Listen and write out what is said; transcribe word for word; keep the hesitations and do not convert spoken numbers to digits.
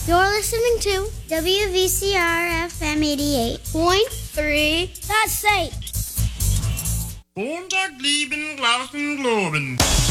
You're listening to W V C R F M eighty-eight point three. That's safe. Montag, lieben, Glauben, Globen.